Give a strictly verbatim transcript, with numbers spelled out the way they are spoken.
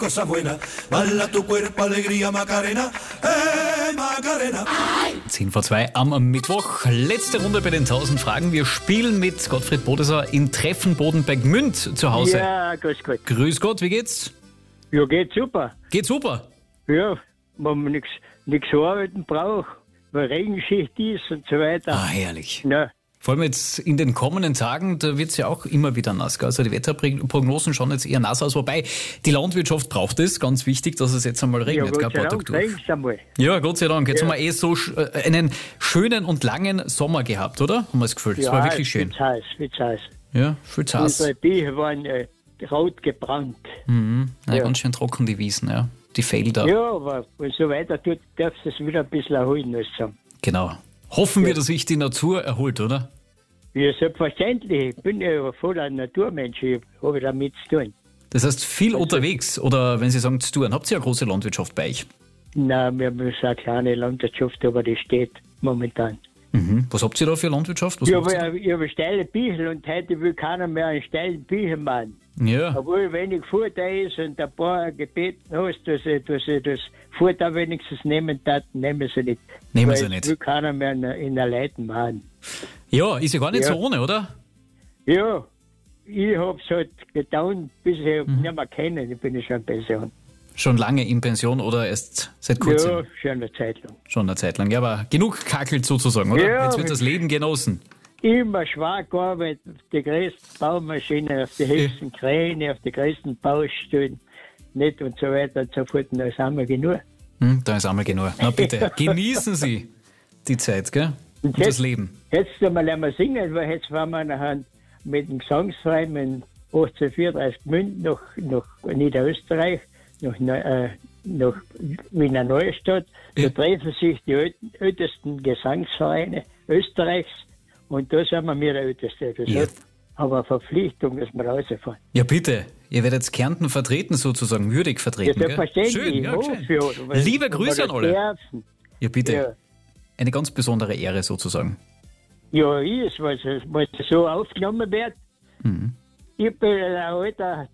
cosa buena, bala tu cuerpo, alegría, Macarena, eh, Macarena. zehn vor zwei am Mittwoch. Letzte Runde bei den tausend Fragen. Wir spielen mit Gottfried Bodesser in Treffen Bodenberg-Münd zu Hause. Ja, grüß Gott. Grüß Gott, wie geht's? Ja, geht super. Geht super. Ja, wenn man nichts nichts arbeiten braucht, weil Regenschicht ist und so weiter. Ah, herrlich. Na, Vor allem jetzt in den kommenden Tagen, da wird's ja auch immer wieder nass. Gell? Also die Wetterprognosen schauen jetzt eher nass aus. Wobei, die Landwirtschaft braucht es, ganz wichtig, dass es jetzt einmal ja, regnet. Gott gell, sei ein paar Dank, Tage durch. regnet's einmal. Ja, Gott sei Dank. Jetzt Ja. haben wir eh so sch- äh, einen schönen und langen Sommer gehabt, oder? Haben wir das Gefühl. Das Ja, war wirklich schön. Wird's heiß, wird's heiß. Ja, viel zu heiß. Unsere Bienen waren äh, rot gebrannt. Mhm. Ja, Ja. Ganz schön trocken die Wiesen, ja. Die Felder. Ja, aber wenn so weiter tut, darf es wieder ein bisschen erholen. Also. Genau. Hoffen wir, dass sich die Natur erholt, oder? Ja, selbstverständlich. Ich bin ja voll ein Naturmensch. Ich habe damit zu tun. Das heißt, viel unterwegs. Oder wenn Sie sagen, zu tun, habt ihr eine große Landwirtschaft bei euch? Nein, wir haben so eine kleine Landwirtschaft, aber die steht momentan. Mhm. Was habt ihr da für Landwirtschaft? Was Ja, macht ihr? aber ich habe steile Bichel und heute will keiner mehr einen steilen Bichel machen. Ja, Obwohl wenig Futter ist und ein paar gebeten hast, dass sie, dass sie das Futter wenigstens nehmen darf, nehmen sie nicht. Nehmen Weil sie es nicht. will keiner mehr in, in der Leiten machen. ja, ist ja gar nicht Ja. so ohne, oder? Ja, ich habe es halt getan, bis ich Mhm. nicht mehr kennen. Ich bin ja schon in Pension. Schon lange in Pension oder erst seit kurzem? Ja, schon eine Zeit lang. Schon eine Zeit lang. Ja, aber genug kackelt sozusagen, oder? Ja, Jetzt wird das Leben genossen. Immer schwer gearbeitet, auf die größten Baumaschinen, auf die höchsten Kräne, auf die größten Baustellen, nicht und so weiter und so fort. Und da sind wir genug. Hm, da ist einmal genug. Na bitte, genießen Sie die Zeit, gell? Und das jetzt- Leben. Jetzt tun wir mal singen, weil jetzt waren wir nachher mit dem Gesangsverein in achtzehnhundertvierunddreißig München nach, nach Niederösterreich, nach, Neu- äh, nach Wiener Neustadt. Da Ja. treffen sich die äl- ältesten Gesangsvereine Österreichs und da sind wir mir der Älteste. Das Ja. hat aber eine Verpflichtung, dass wir rausfahren. Ja, bitte. Ihr werdet Kärnten vertreten sozusagen, würdig Ja, vertreten, gell? selbstverständlich. Schön, ja, ich schön. hoffe, ja, weil- Liebe weil wir Grüße an das alle. dürfen. Ja, bitte. Ja. Eine ganz besondere Ehre sozusagen. Ja, ist, weil es weil es so aufgenommen wird. Mhm. Ich bin ein alter